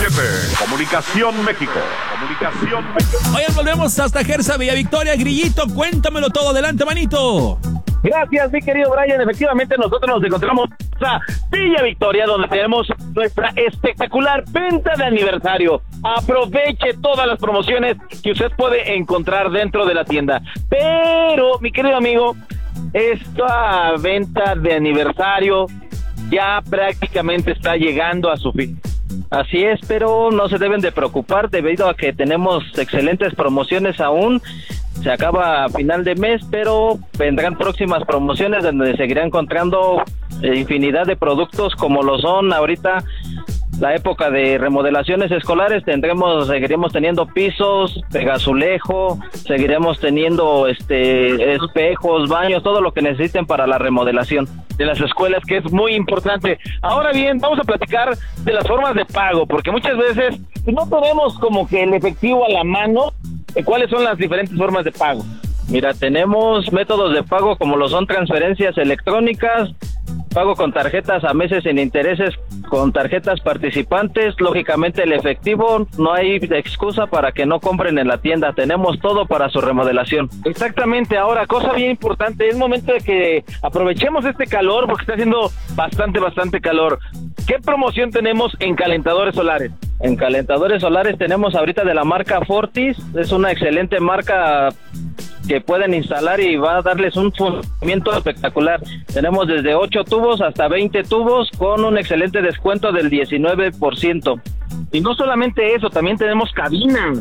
CTP, Comunicación México. Oigan, volvemos hasta Gersa, Villa Victoria. Grillito, cuéntamelo todo. Adelante, manito. Gracias, mi querido Brian. Efectivamente, nosotros nos encontramos en Villa Victoria, donde tenemos nuestra espectacular venta de aniversario. Aproveche todas las promociones que usted puede encontrar dentro de la tienda. Pero, mi querido amigo, esta venta de aniversario ya prácticamente está llegando a su fin. Así es, pero no se deben de preocupar debido a que tenemos excelentes promociones aún. Se acaba a final de mes, pero vendrán próximas promociones donde seguirá encontrando infinidad de productos como lo son ahorita la época de remodelaciones escolares. Seguiremos teniendo pisos, pegazulejo, seguiremos teniendo espejos, baños, todo lo que necesiten para la remodelación de las escuelas, que es muy importante. Ahora bien, vamos a platicar de las formas de pago, porque muchas veces no tenemos como que el efectivo a la mano. ¿Cuáles son las diferentes formas de pago? Mira, tenemos métodos de pago como lo son transferencias electrónicas, pago con tarjetas a meses sin intereses, con tarjetas participantes. Lógicamente el efectivo, no hay excusa para que no compren en la tienda. Tenemos todo para su remodelación. Exactamente. Ahora, cosa bien importante, es momento de que aprovechemos este calor porque está haciendo bastante calor. ¿Qué promoción tenemos en calentadores solares? En calentadores solares tenemos ahorita de la marca Fortis. Es una excelente marca que pueden instalar y va a darles un funcionamiento espectacular. Tenemos desde 8 tubos hasta 20 tubos con un excelente descuento del 19%. Y no solamente eso, también tenemos cabinas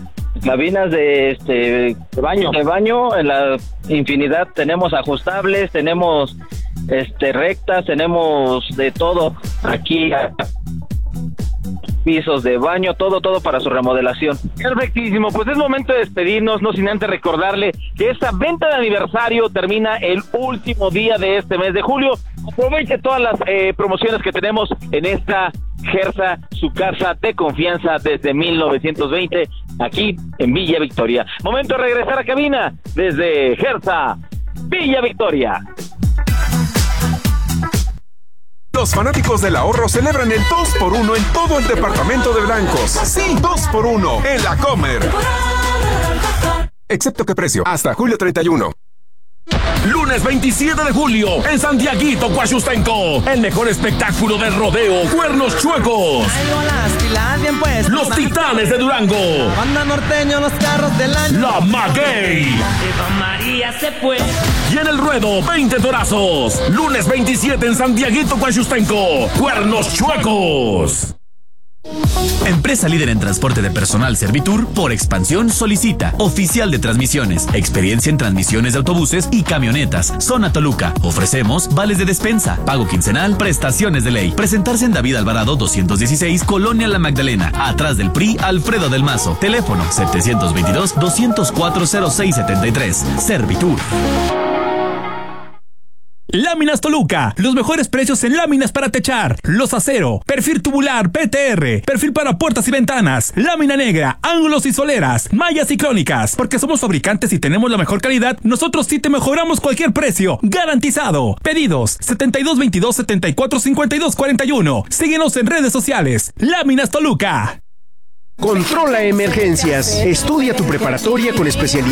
de baño en la infinidad. Tenemos ajustables, tenemos rectas, tenemos de todo aquí. Pisos de baño, todo para su remodelación. Perfectísimo, pues es momento de despedirnos, no sin antes recordarle que esta venta de aniversario termina el último día de este mes de julio. Aproveche todas las promociones que tenemos en esta Gersa, su casa de confianza desde 1920, aquí en Villa Victoria. Momento de regresar a cabina desde Gersa, Villa Victoria. Los fanáticos del ahorro celebran el 2x1 en todo el departamento de blancos. Sí, 2x1 en la Comer. Excepto que precio, hasta julio 31. Lunes 27 de julio, en Santiaguito, Coachustenco, el mejor espectáculo del rodeo, Cuernos Chuecos. Los Titanes de Durango. Banda norteño, los carros del año. La Maguey. María se fue. Y en el ruedo, 20 torazos. Lunes 27 en Santiaguito, Coachustenco, Cuernos Chuecos. Empresa líder en transporte de personal Servitur, por expansión solicita oficial de transmisiones, experiencia en transmisiones de autobuses y camionetas. Zona Toluca. Ofrecemos vales de despensa, pago quincenal, prestaciones de ley. Presentarse en David Alvarado 216, Colonia La Magdalena, atrás del PRI Alfredo del Mazo. Teléfono 722-204-0673. Servitur. Láminas Toluca, los mejores precios en láminas para techar, los acero, perfil tubular, PTR, perfil para puertas y ventanas, lámina negra, ángulos y soleras, mallas y crónicas. Porque somos fabricantes y tenemos la mejor calidad, nosotros sí te mejoramos cualquier precio, garantizado. Pedidos 7222-745241. Síguenos en redes sociales. Láminas Toluca. Controla emergencias. Estudia tu preparatoria con especialidad